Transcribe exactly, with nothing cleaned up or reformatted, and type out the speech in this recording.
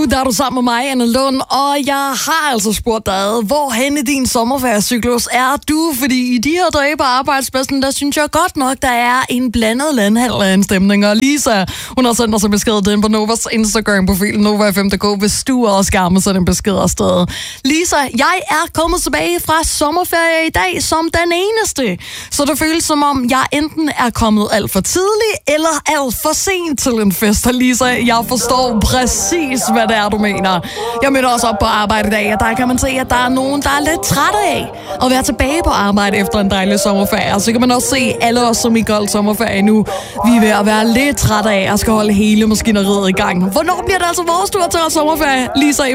der er du sammen med mig, Anne Lund, og jeg har altså spurgt dig, hvor hen i din sommerferiecyklus er du? Fordi i de her dage på arbejdspladsen, der synes jeg godt nok, der er en blandet landhandel af en stemning. Og Lisa, hun har sendt os en besked den på Novas Instagram-profil, Nova F M punktum d k, hvis du også gerne vil sende en besked afsted. Lisa, jeg er kommet tilbage fra sommerferie i dag som den eneste. Så det føles som om, jeg enten er kommet alt for tidligt, eller alt for sent til en fest. Og Lisa, jeg forstår præcis, hvad det er, du mener. Jeg mødte også op på arbejde i dag, og der kan man se, at der er nogen, der er lidt trætte af at være tilbage på arbejde efter en dejlig sommerferie. Og så kan man også se, alle os, som ikke holdt sommerferie nu, vi er ved at være lidt trætte af at skal holde hele maskineriet i gang. Hvornår bliver det altså vores tur til at sommerferie? Lisa,